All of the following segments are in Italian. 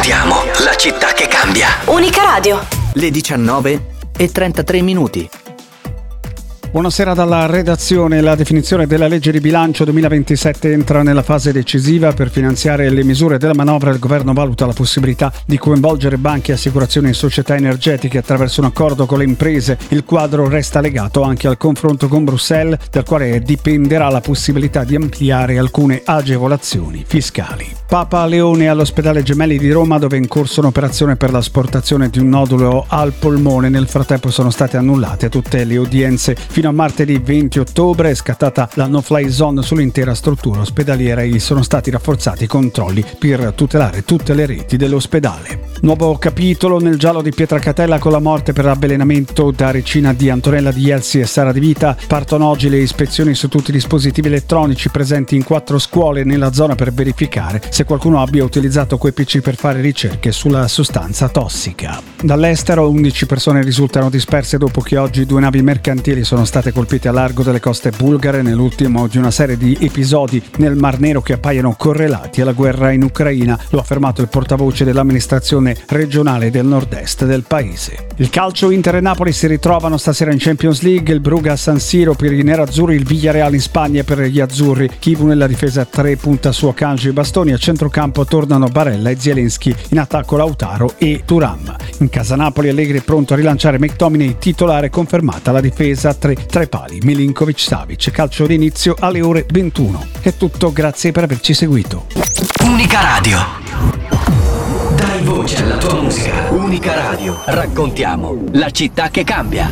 Raccontiamo la città che cambia. Unica Radio. Le 19:33. Buonasera dalla redazione. La definizione della legge di bilancio 2027 entra nella fase decisiva. Per finanziare le misure della manovra il governo valuta la possibilità di coinvolgere banche, assicurazioni e società energetiche attraverso un accordo con le imprese. Il quadro resta legato anche al confronto con Bruxelles, dal quale dipenderà la possibilità di ampliare alcune agevolazioni fiscali. Papa Leone all'ospedale Gemelli di Roma, dove è in corso un'operazione per l'asportazione di un nodulo al polmone. Nel frattempo sono state annullate tutte le udienze. Fino a martedì 20 ottobre è scattata la no-fly zone sull'intera struttura ospedaliera e sono stati rafforzati i controlli per tutelare tutte le reti dell'ospedale. Nuovo capitolo nel giallo di Pietracatella con la morte per avvelenamento da recina di Antonella Di Elsi e Sara Di Vita. Partono oggi le ispezioni su tutti i dispositivi elettronici presenti in 4 scuole nella zona per verificare se qualcuno abbia utilizzato quei PC per fare ricerche sulla sostanza tossica. Dall'estero 11 persone risultano disperse dopo che oggi 2 navi mercantili sono state colpite a largo delle coste bulgare, nell'ultimo di una serie di episodi nel Mar Nero che appaiono correlati alla guerra in Ucraina. Lo ha affermato il portavoce dell'amministrazione regionale del nord-est del paese. Il calcio, Inter e Napoli si ritrovano stasera in Champions League. Il Brugge a San Siro per i nerazzurri, il Villarreal in Spagna per gli azzurri. Chivu nella difesa 3 punta su Akanji e Bastoni. A centrocampo tornano Barella e Zielinski, in attacco Lautaro e Thuram. In casa Napoli Allegri è pronto a rilanciare McTominay, titolare, confermata la difesa tra i pali Milinkovic-Savic. Calcio d'inizio alle ore 21. È tutto, grazie per averci seguito. Unica Radio. Dai voce alla tua musica. Unica Radio. Raccontiamo la città che cambia.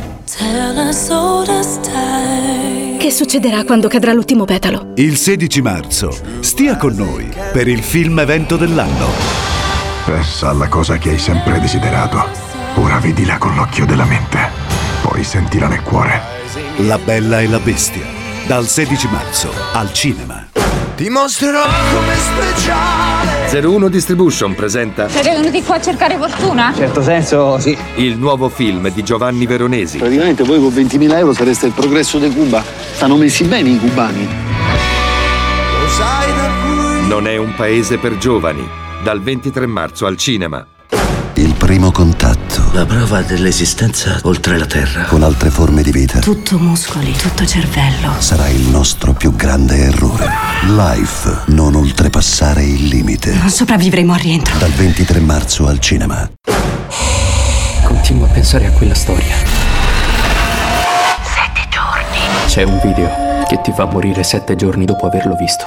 Che succederà quando cadrà l'ultimo petalo? Il 16 marzo stia con noi per il film evento dell'anno. Pensa alla cosa che hai sempre desiderato. Ora vedila con l'occhio della mente. Poi sentila nel cuore. La Bella e la Bestia. Dal 16 marzo al cinema. Ti mostrerò come speciale. 01 Distribution presenta. Siete venuti qua a cercare fortuna? In certo senso, sì. Il nuovo film di Giovanni Veronesi. Praticamente voi con 20.000 euro sareste il progresso di Cuba. Stanno messi bene i cubani. Lo sai da cui... Non è un paese per giovani. Dal 23 marzo al cinema. Il primo contatto. La prova dell'esistenza oltre la terra. Con altre forme di vita. Tutto muscoli, tutto cervello. Sarà il nostro più grande errore. Life, non oltrepassare il limite. Non sopravvivremo al rientro. Dal 23 marzo al cinema. Continuo a pensare a quella storia. 7 giorni. C'è un video che ti fa morire 7 giorni dopo averlo visto.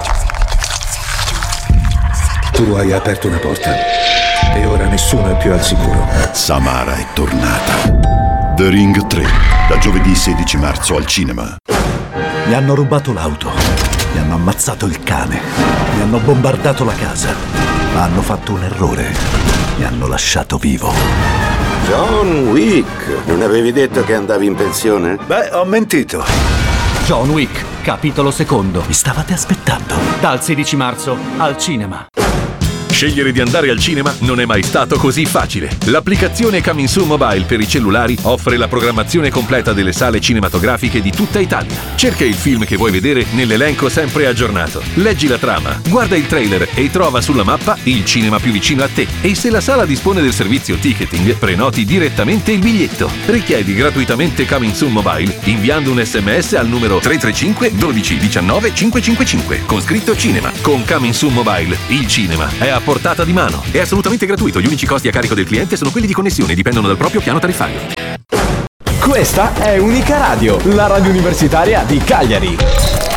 Tu hai aperto una porta e ora nessuno è più al sicuro. Samara è tornata. The Ring 3, da giovedì 16 marzo al cinema. Mi hanno rubato l'auto, mi hanno ammazzato il cane, mi hanno bombardato la casa, ma hanno fatto un errore, mi hanno lasciato vivo. John Wick, non avevi detto che andavi in pensione? Beh, ho mentito. John Wick, capitolo 2. Mi stavate aspettando. Dal 16 marzo al cinema. Scegliere di andare al cinema non è mai stato così facile. L'applicazione Coming Soon Mobile per i cellulari offre la programmazione completa delle sale cinematografiche di tutta Italia. Cerca il film che vuoi vedere nell'elenco sempre aggiornato. Leggi la trama, guarda il trailer e trova sulla mappa il cinema più vicino a te. E se la sala dispone del servizio ticketing, prenoti direttamente il biglietto. Richiedi gratuitamente Coming Soon Mobile inviando un SMS al numero 335 12 19 555 con scritto cinema. Con Coming Soon Mobile il cinema è a portata di mano. È assolutamente gratuito. Gli unici costi a carico del cliente sono quelli di connessione e dipendono dal proprio piano tariffario. Questa è Unica Radio, la radio universitaria di Cagliari.